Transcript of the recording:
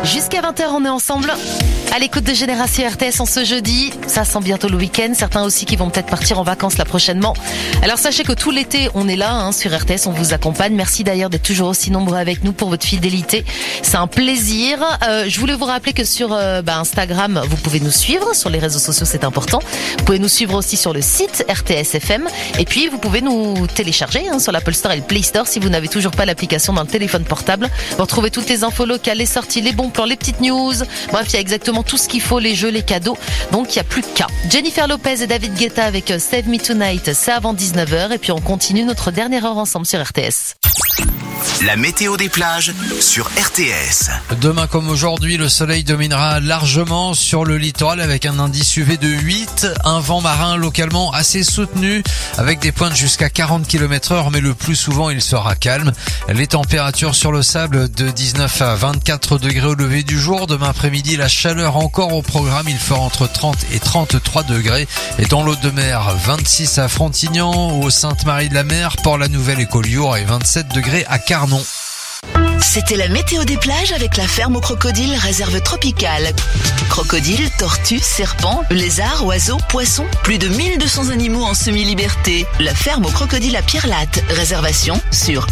Jusqu'à 20h, on est ensemble à l'écoute de Génération RTS en ce jeudi. Ça sent bientôt le week-end. Certains aussi qui vont peut-être partir en vacances là prochainement. Alors sachez que tout l'été, on est là sur RTS, on vous accompagne. Merci d'ailleurs d'être toujours aussi nombreux avec nous pour votre fidélité. C'est un plaisir. Je voulais vous rappeler que sur Instagram, vous pouvez nous suivre. Sur les réseaux sociaux, c'est important. Vous pouvez nous suivre aussi sur le site RTS FM. Et puis, vous pouvez nous télécharger sur l'Apple Store et le Play Store si vous n'avez toujours pas l'application dans le téléphone portable. Vous retrouvez toutes les infos locales, les sorties, les bons plans, les petites news. Bref, il y a exactement tout ce qu'il faut, les jeux, les cadeaux. Donc, il n'y a plus qu'à. Jennifer Lopez et David Guetta avec Save Me Tonight, c'est avant 19h. Et puis, on continue notre dernière heure ensemble sur RTS. La météo des plages sur RTS. Demain comme aujourd'hui, le soleil dominera largement sur le littoral avec un indice UV de 8, un vent marin localement assez soutenu avec des pointes jusqu'à 40 km/h, mais le plus souvent il sera calme. Les températures sur le sable de 19 à 24 degrés au lever du jour. Demain après-midi, la chaleur encore au programme, il fera entre 30 et 33 degrés. Et dans l'eau de mer, 26 à Frontignan, au Sainte-Marie-de-la-Mer, Port-la-Nouvelle et Collioure et 27 degrés à Carnon. C'était la météo des plages avec la ferme aux crocodiles réserve tropicale. Crocodiles, tortues, serpents, lézards, oiseaux, poissons, plus de 1200 animaux en semi-liberté. La ferme aux crocodiles à Pierre-Latte. Réservation sur